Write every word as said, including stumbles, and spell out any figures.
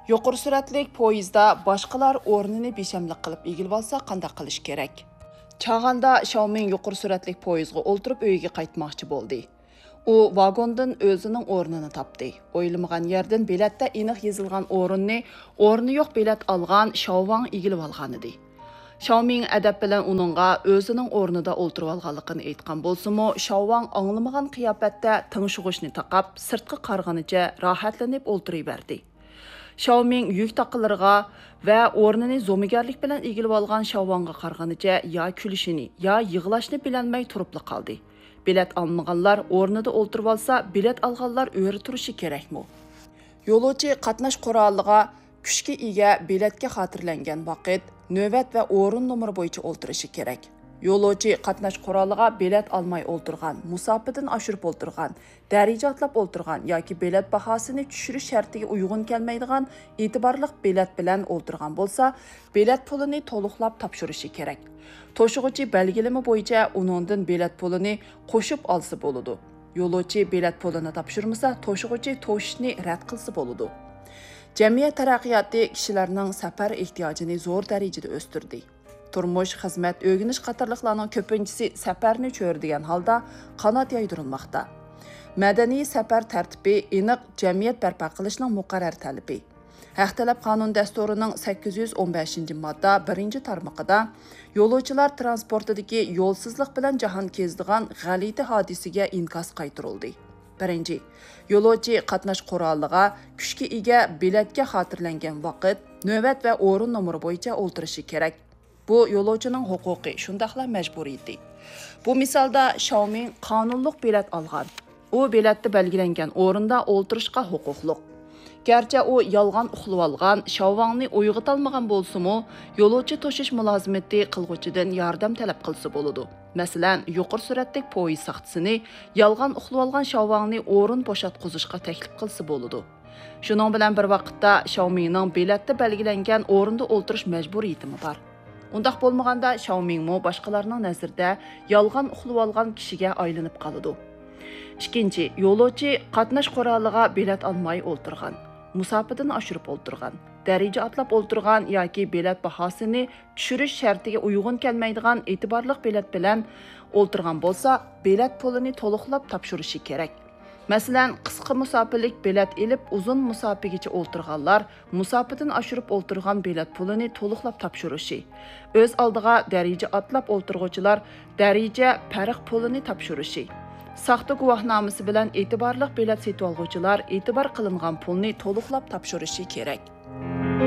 Yuqori suratlik poyezdda boshqalar o'rnini beshamlik qilib egilib olsa qanday qilish kerak? Chag'anda Xiaoming yuqori suratlik poyezdga o'ltirib uyiga qaytmoqchi bo'ldi. U vagondan o'zining o'rnini topdi. O'ylamagan yerdan biletda aniq yozilgan o'rinni, o'rni yo'q bilet olgan Xiaowang egilib olgan edi. Xiaoming adab bilan uningga o'zining o'rnida o'ltirib olganligini aytgan bo'lsa-mu, Xiaowang anglamagan qiyofatda tingshug'ishni taqab, sirtqa qarganicha rohatlanib o'ltiraverdi. Xiaoming yük taqilariga va o'rnini zo'migarlik bilan egilib olgan Xiaowangga qarganicha ya kulishini, ya yig'lashni bilolmay turibli qoldi. Bilet olmaganlar o'rnida o'ltirib olsa, bilet olganlar o'ri turishi kerakmi? Yo'lovchi qatnash quroliga kuchga ega biletga xotirlangan vaqt, navbat va o'rin nomeri bo'yicha o'ltirishi kerak. Yo'lovchi qatnash quroliga bilet olmay o'ltirgan, musofirdan oshirib o'ltirgan, daraja atlab o'ltirgan yoki bilet bahosini tushirish shartiga uyg'un kelmaydigan e'tiborli bilet bilan o'ltirgan bo'lsa, bilet pulini to'liqlab topshirishi kerak. To'shig'uchi belgilama bo'yicha uningdan bilet pulini qo'shib olsa bo'ladi. Yo'lovchi bilet pulini topshirmasa, to'shig'uchi to'shishni rad qilsa bo'ladi. Jamiyat taraqqiyoti kishilarning safar ehtiyojini zo'r darajada o'stirdi. Turmush, xizmat, o'rganish qatorliqlarning ko'pinchisi safarni cho'rdigan holda qanot yaydirilmoqda. Madaniy safar tartibi aniq jamiyat barpo qilishning muqarrar talabi. Haqtalab qonun dasturining sakkiz yuz o'n beshinchi modda birinchi tarmog'ida yo'lovchilar transportidagi yo'lsizlik bilan jahon kezdigan g'alati hodisaga inkos qaytarildi. Birinchi, yo'lovchi qatnash quroliga kuchga ega biletga xotirlangan vaqt, navbat va o'rin nomeri bo'yicha o'ltirishi kerak. Bu yo'lovchining huquqi, shundaqla majburiyati. Bu misolda Xiaoming qonunliq bilet olgan. U biletda belgilangan o'rinda o'ltirishga huquqliq. Gerçi u yolg'on uxlab olgan, Xiaowangni uyg'otolmagan bo'lsa-mu, yo'lovchi to'shish mulozimati qilg'uchidan yordam talab qilsa bo'ladi. Masalan, yuqori suratlik poyezd soqchisini yolg'on uxlab olgan Xiaowangni o'rin bo'shatqizishga taklif qilsa bo'ladi. Shuning bilan bir vaqtda Xiaomingning biletda belgilangan o'rinda o'ltirish majburiyati bor. Undaq bo'lmaganda Xiaoming mo boshqalarning nazarda yolg'on uxlab olgan kishiga aylanib qoladi. Ikkinchi, yo'lovchi qatnash quroliga bilet olmay o'ltirgan, musofirdan oshirib o'ltirgan, daraja atlab o'ltirgan yoki bilet bahosini tushirish shartiga uyg'un kelmaydigan e'tiborli bilet bilan o'ltirgan bo'lsa, bilet pulini to'liqlab topshirishi kerak. Masalan, qisqa musofirlik bilet elib uzun musofirgacha o'ltirganlar musofirdan oshirib o'ltirgan bilet pulini to'liqlab topshirishi. O'z oldiga daraja atlab o'ltirguvchilar daraja farq pulini topshirishi. Saxta guvohnomasi bilan e'tiborli bilet setib olguvchilar e'tibor qilingan pulni to'liqlab topshirishi kerak.